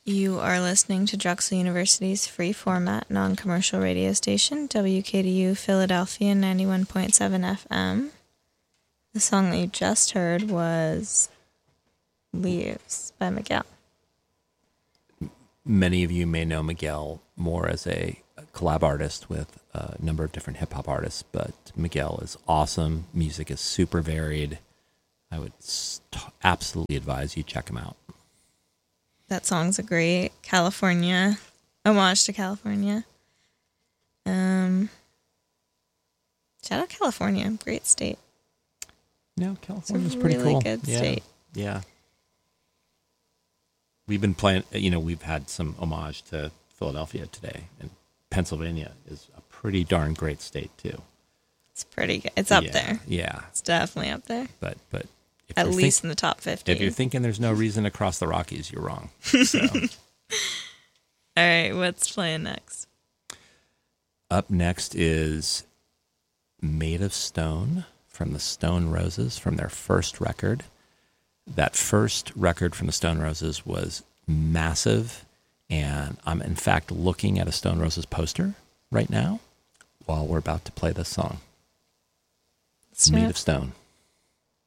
You are listening to Drexel University's free format, non-commercial radio station, WKDU Philadelphia 91.7 FM. The song that you just heard was Leaves by Miguel. Many of you may know Miguel more as a collab artist with a number of different hip-hop artists, but Miguel is awesome. Music is super varied. I would absolutely advise you check him out. That song's a great California homage to California. Shout out California, great state. No, California's pretty really cool. Good state. Yeah. We've been playing, we've had some homage to Philadelphia today, and Pennsylvania is a pretty darn great state too. It's pretty good. It's up there. Yeah. It's definitely up there. But at least in the top 50. If you're thinking there's no reason to cross the Rockies, you're wrong. So. All right, what's playing next? Up next is Made of Stone from the Stone Roses from their first record. That first record from the Stone Roses was massive, and I'm in fact looking at a Stone Roses poster right now while we're about to play this song. It's Made of Stone.